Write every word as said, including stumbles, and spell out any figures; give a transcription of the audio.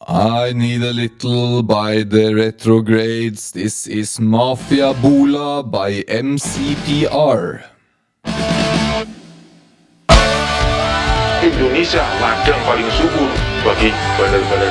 I need a little by the retrogrades. This is Mafia Bola by M C P R. Indonesia ladang paling subur bagi bandar-bandar